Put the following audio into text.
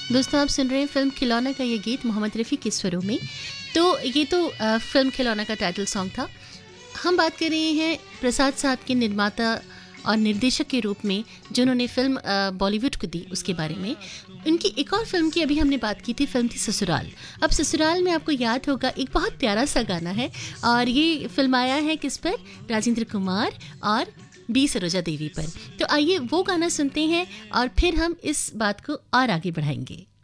दोस्तों आप सुन रहे हैं फिल्म खिलौना का ये गीत मोहम्मद रफ़ी के स्वरों में। तो ये तो फिल्म खिलौना का टाइटल सॉन्ग था। हम बात कर रहे हैं प्रसाद साहब के निर्माता और निर्देशक के रूप में जिन्होंने फिल्म बॉलीवुड को दी, उसके बारे में। उनकी एक और फिल्म की अभी हमने बात की थी, फिल्म थी ससुराल। अब ससुराल में आपको याद होगा एक बहुत प्यारा सा गाना है, और ये फिल्म आया है किस पर? राजेंद्र कुमार और बी सरोजा देवी पर। तो आइए वो गाना सुनते हैं और फिर हम इस बात को और आगे बढ़ाएंगे।